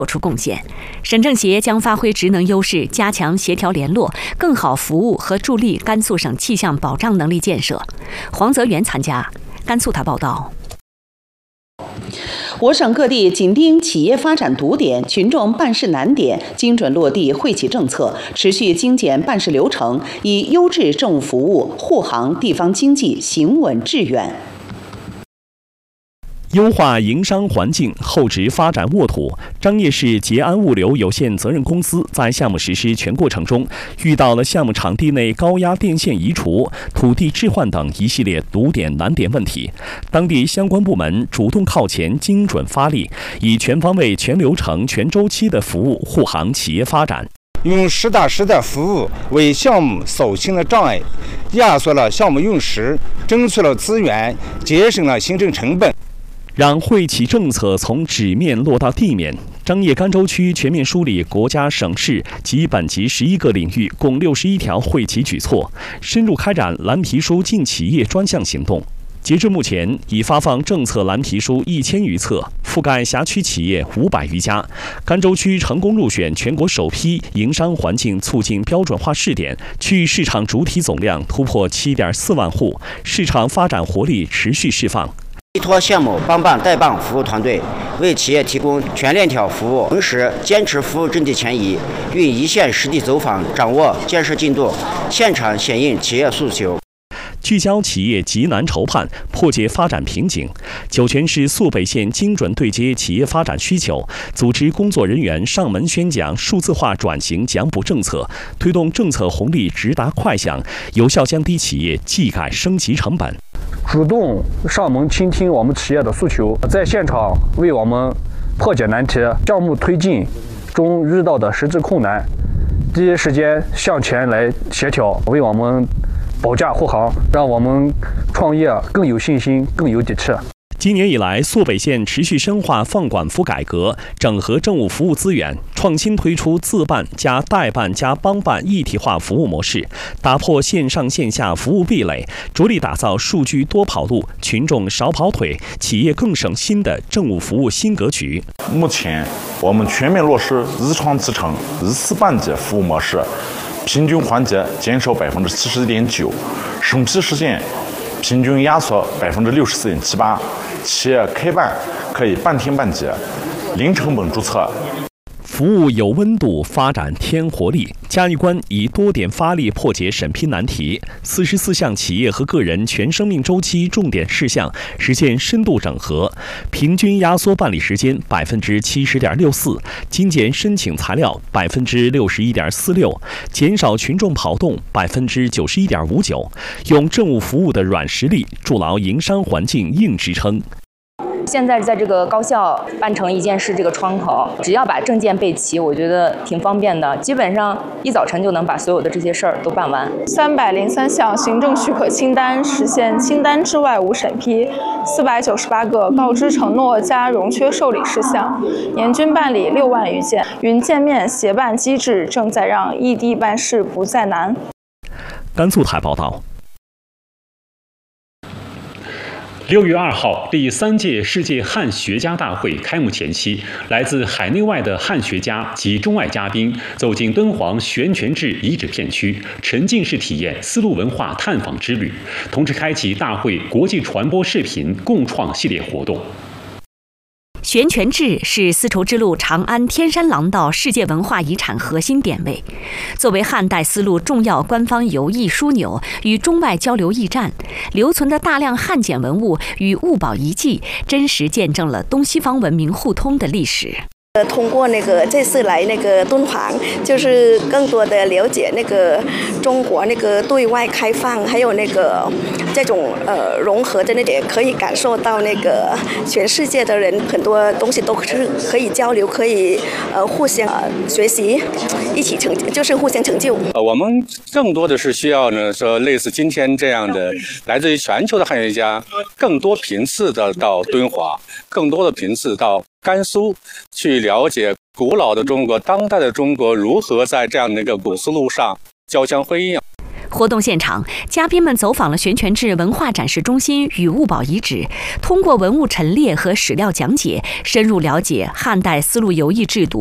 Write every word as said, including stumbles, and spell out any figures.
做出贡献。沈政协将发挥职能优势，加强协调联络，更好服务和助力甘肃省气象保障能力建设。黄泽元参加，甘肃台报道。 我省各地紧盯企业发展堵点、群众办事难点，精准落地惠企政策，持续精简办事流程，以优质政务服务护航地方经济行稳致远。 优化营商环境，厚植发展沃土。张掖市捷安物流有限责任公司在项目实施全过程中，遇到了项目场地内高压电线移除、土地置换等一系列堵点难点问题。当地相关部门主动靠前，精准发力，以全方位、全流程、全周期的服务护航企业发展。 用实打实的服务为项目扫清了障碍，压缩了项目用时，争取了资源，节省了行政成本。 让惠企政策从纸面落到地面。张掖甘州区全面梳理国家、省市及本级十一个领域共六十一条惠企举措，深入开展蓝皮书进企业专项行动。截至目前，已发放政策蓝皮书一千余册，覆盖辖区企业五百余家。甘州区成功入选全国首批营商环境促进标准化试点，区域市场主体总量突破七点四万户，市场发展活力持续释放。 依托项目帮办代办服务团队，为企业提供全链条服务，同时坚持服务阵地迁移，运一线实地走访，掌握建设进度，现场响应企业诉求。 聚焦企业急难愁盼，破解发展瓶颈。酒泉市肃北县精准对接企业发展需求，组织工作人员上门宣讲数字化转型奖补政策，推动政策红利直达快享，有效降低企业技改升级成本。 主动上门倾听我们企业的诉求，在现场为我们破解难题，项目推进中遇到的实质困难，第一时间向前来协调，为我们保驾护航，让我们创业更有信心、更有底气。 今年以来，肃北县持续深化放管服改革，整合政务服务资源，创新推出自办加代办加帮办一体化服务模式，打破线上线下服务壁垒，着力打造数据多跑路、群众少跑腿、企业更省心的政务服务新格局。 目前，我们全面落实日创自成、日次办结服务模式，平均环节减少百分之七十点九，审批时间平均压缩百分之六十四点七八。企业开办可以半天半结，零成本注册。 服务有温度，发展添活力。嘉峪关以多点发力破解审批难题，四十四项企业和个人全生命周期重点事项实现深度整合，平均压缩办理时间百分之七十点六四，精简申请材料百分之六十一点四六，减少群众跑动百分之九十一点五九，用政务服务的软实力筑牢营商环境硬支撑。 现在在这个高校办成一件事这个窗口，只要把证件备齐，我觉得挺方便的，基本上一早晨就能把所有的这些事儿都办完。 三百零三项行政许可清单实现清单之外无审批，四百九十八个告知承诺加容缺受理事项，年均办理六万余件。云界面协办机制正在让异地办事不再难。 甘肃台报道。 六月二号，第三届世界汉学家大会开幕前夕，来自海内外的汉学家及中外嘉宾走进敦煌悬泉置遗址片区，沉浸式体验丝路文化探访之旅，同时开启大会国际传播视频共创系列活动。 悬泉置是丝绸之路长安天山廊道世界文化遗产核心点位，作为汉代丝路重要官方邮驿枢纽与中外交流驿站，留存的大量汉简文物与物宝遗迹，真实见证了东西方文明互通的历史。 呃，通过那个这次来那个敦煌，就是更多的了解那个中国那个对外开放，还有那个这种呃融合的那点，可以感受到那个全世界的人很多东西都是可以交流，可以呃互相、呃、学习，一起成就是互相成就。 呃，我们更多的是需要呢，说类似今天这样的来自于全球的汉学家，更多频次的到敦煌，更多的频次到甘肃，去了解古老的中国、当代的中国如何在这样的一个古丝路上交相辉映。 活动现场，嘉宾们走访了悬泉至文化展示中心与物保遗址，通过文物陈列和史料讲解，深入了解汉代丝路游艺制度